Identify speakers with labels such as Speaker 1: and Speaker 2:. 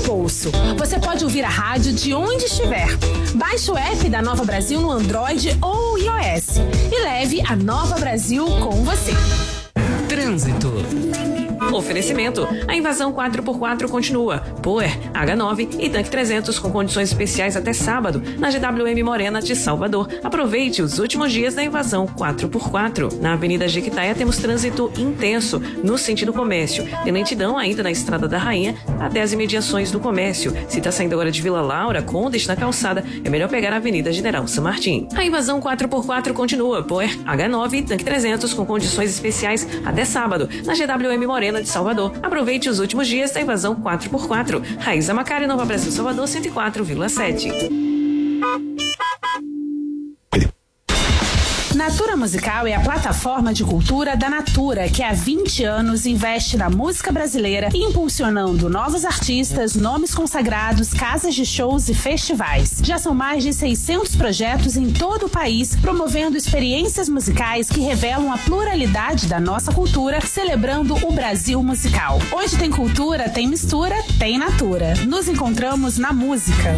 Speaker 1: bolso. Você pode ouvir a rádio de onde estiver. Baixe o app da Nova Brasil no Android ou iOS e leve a Nova Brasil com você.
Speaker 2: Trânsito. Oferecimento. A invasão 4x4 continua. Power, H9 e Tanque 300 com condições especiais até sábado na GWM Morena de Salvador. Aproveite os últimos dias da invasão 4x4. Na Avenida Jequitaia temos trânsito intenso no sentido comércio. Tem lentidão ainda na Estrada da Rainha até as imediações do comércio. Se está saindo agora de Vila Laura, Condes na calçada, é melhor pegar a Avenida General San Martín. A invasão 4x4 continua. Power, H9 e Tanque 300 com condições especiais até sábado na GWM Morena de Salvador. Aproveite os últimos dias da invasão 4x4. Raíza Macari, Nova Brasil, Salvador, 104,7.
Speaker 1: Natura Musical é a plataforma de cultura da Natura, que há 20 anos investe na música brasileira, impulsionando novos artistas, nomes consagrados, casas de shows e festivais. Já são mais de 600 projetos em todo o país, promovendo experiências musicais que revelam a pluralidade da nossa cultura, celebrando o Brasil musical. Onde tem cultura, tem mistura, tem Natura. Nos encontramos na música.